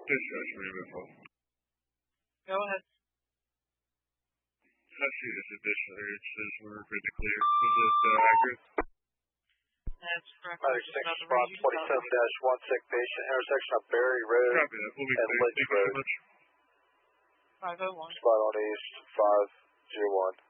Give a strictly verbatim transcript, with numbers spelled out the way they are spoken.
Dispatch, Ravenfall. Go ahead. I see this addition here. It says we're good to clear. Is it uh, accurate? That's correct. Medic six, spot twenty-seven dash one, sick patient, intersection of Berry Road Copy that. We'll be and clear. Lynch Thank you so Road. much. five oh one. Spot on east, five zero one.